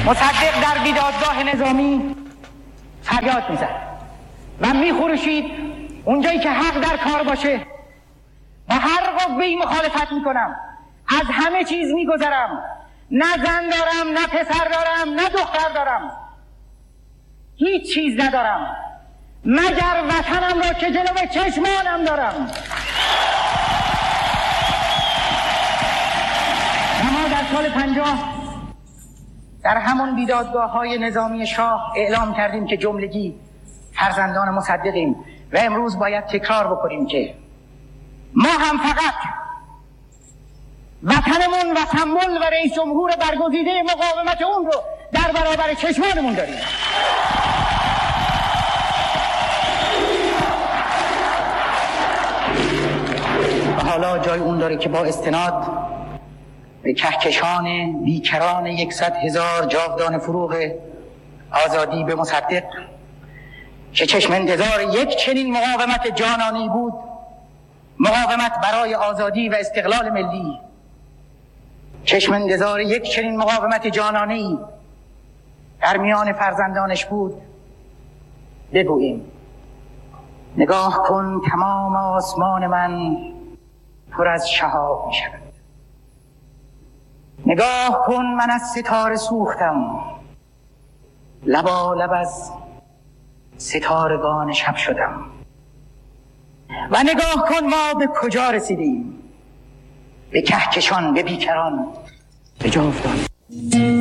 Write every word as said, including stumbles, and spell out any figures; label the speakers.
Speaker 1: مصدق در بیدادگاه نظامی فریاد میزد و میخروشید اونجایی که حق در کار باشه با هر قوه‌ای مخالفت میکنم، از همه چیز میگذرم، نه زن دارم، نه پسر دارم، نه دختر دارم، هیچ چیز ندارم مگر وطنم را که جلوی چشمانم دارم. و ما در سال پنجاه در همون بیدادگاه های نظامی شاه اعلام کردیم که جملگی فرزندان مصدقیم و امروز باید تکرار بکنیم که ما هم فقط وطنمون و سمبل و رئیس جمهور برگزیده مقاومت اون رو در برابر چشمانمون داریم. حالا جای اون داره که با استناد به کهکشان بیکران یکصد هزار جاودان فروغ آزادی به مصدق که چشم انتظار یک چنین مقاومت جانانه‌ای بود، مقاومت برای آزادی و استقلال ملی، چشم انتظار یک چنین مقاومت جانانه‌ای در میان فرزندانش بود، بگوییم نگاه کن تمام آسمان من پر از شهاب می شود، نگاه کن من از ستاره سوختم، لبا لب از ستارگان شب شدم. و نگاه کن ما به کجا رسیدیم، به کهکشان، به بیکران، به جاودان.